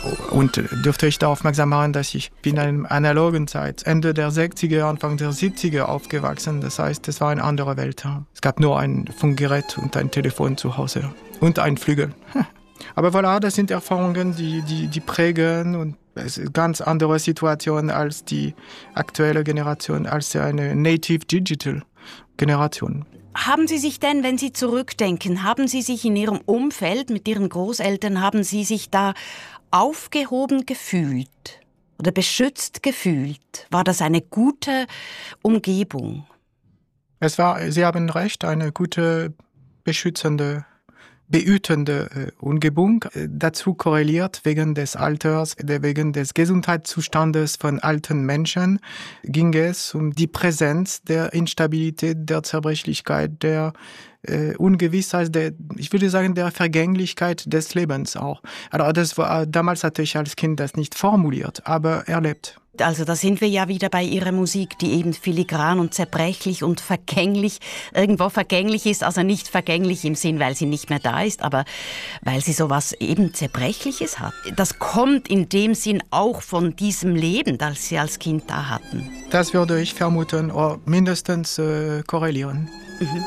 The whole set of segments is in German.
Und dürfte ich da aufmerksam machen, dass ich bin in einer analogen Zeit, Ende der 60er, Anfang der 70er aufgewachsen. Das heißt, es war eine andere Welt. Es gab nur ein Funkgerät und ein Telefon zu Hause und ein Flügel. Aber voilà, das sind Erfahrungen, die prägen und es ist eine ganz andere Situation als die aktuelle Generation, als eine Native Digital Generation. Haben Sie sich denn, wenn Sie zurückdenken, haben Sie sich in Ihrem Umfeld mit Ihren Großeltern, haben Sie sich da aufgehoben gefühlt oder beschützt gefühlt? War das eine gute Umgebung? Sie haben recht, eine gute, behütende Umgebung. Dazu korreliert wegen des Alters, wegen des Gesundheitszustandes von alten Menschen, ging es um die Präsenz der Instabilität, der Zerbrechlichkeit, der Ungewissheit, ich würde sagen, der Vergänglichkeit des Lebens auch. Also damals hatte ich als Kind das nicht formuliert, aber erlebt. Also da sind wir ja wieder bei Ihrer Musik, die eben filigran und zerbrechlich und vergänglich, irgendwo vergänglich ist, also nicht vergänglich im Sinn, weil sie nicht mehr da ist, aber weil sie sowas eben Zerbrechliches hat. Das kommt in dem Sinn auch von diesem Leben, das Sie als Kind da hatten. Das würde ich vermuten, oder mindestens korrelieren. Mhm.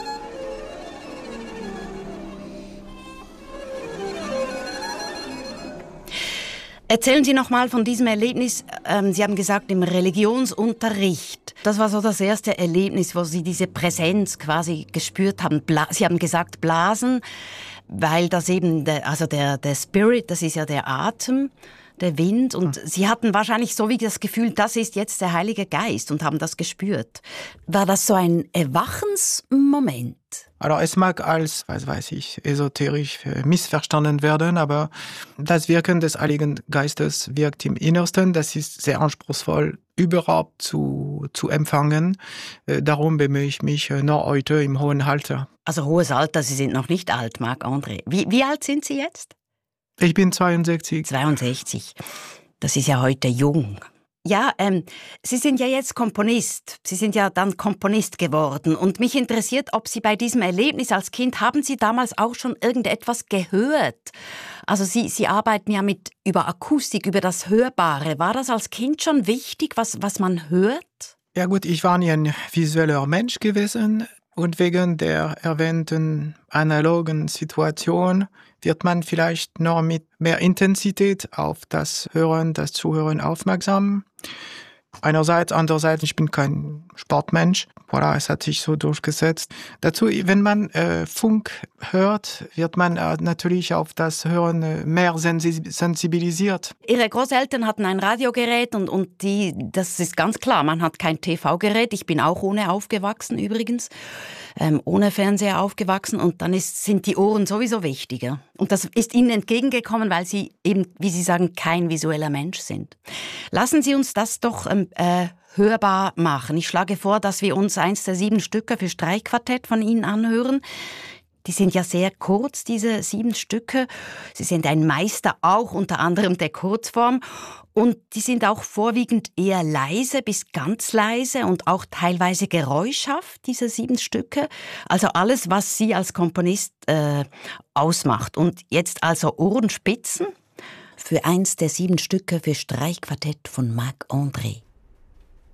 Erzählen Sie noch mal von diesem Erlebnis. Sie haben gesagt, im Religionsunterricht. Das war so das erste Erlebnis, wo Sie diese Präsenz quasi gespürt haben. Sie haben gesagt Blasen, weil das eben, der Spirit, das ist ja der Atem, der Wind. Und Sie hatten wahrscheinlich so wie das Gefühl, das ist jetzt der Heilige Geist und haben das gespürt. War das so ein Erwachensmoment? Also es mag als, esoterisch missverstanden werden, aber das Wirken des Heiligen Geistes wirkt im Innersten. Das ist sehr anspruchsvoll überhaupt zu empfangen. Darum bemühe ich mich noch heute im hohen Alter. Also hohes Alter, Sie sind noch nicht alt, Marc-André. Wie alt sind Sie jetzt? Ich bin 62. 62. Das ist ja heute jung. Ja, Sie sind ja jetzt Komponist. Sie sind ja dann Komponist geworden. Und mich interessiert, ob Sie bei diesem Erlebnis als Kind, haben Sie damals auch schon irgendetwas gehört? Also Sie arbeiten ja über Akustik, über das Hörbare. War das als Kind schon wichtig, was man hört? Ja gut, ich war nie ein visueller Mensch gewesen. Und wegen der erwähnten analogen Situation wird man vielleicht noch mit mehr Intensität auf das Hören, das Zuhören aufmerksam. Einerseits, andererseits, ich bin kein Sportmensch. Voilà, es hat sich so durchgesetzt. Dazu, wenn man Funk hört, wird man natürlich auf das Hören mehr sensibilisiert. Ihre Großeltern hatten ein Radiogerät und das ist ganz klar, man hat kein TV-Gerät. Ich bin auch ohne aufgewachsen übrigens, ohne Fernseher aufgewachsen und dann sind die Ohren sowieso wichtiger. Und das ist Ihnen entgegengekommen, weil Sie eben, wie Sie sagen, kein visueller Mensch sind. Lassen Sie uns das doch hörbar machen. Ich schlage vor, dass wir uns eins der 7 Stücke für Streichquartett von Ihnen anhören. Die sind ja sehr kurz, diese 7 Stücke. Sie sind ein Meister auch unter anderem der Kurzform. Und die sind auch vorwiegend eher leise bis ganz leise und auch teilweise geräuschhaft, diese 7 Stücke. Also alles, was Sie als Komponist ausmacht. Und jetzt also Ohrenspitzen für eins der 7 Stücke für Streichquartett von Marc-André.